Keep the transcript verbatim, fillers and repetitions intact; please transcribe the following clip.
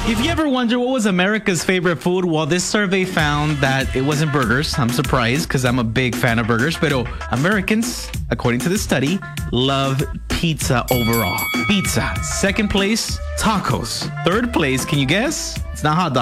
If you ever wonder what was America's favorite food, well, this survey found that it wasn't burgers. I'm surprised because I'm a big fan of burgers. But Americans, according to the study, love pizza overall. Pizza. Second place, tacos. Third place, can you guess? It's not hot dogs.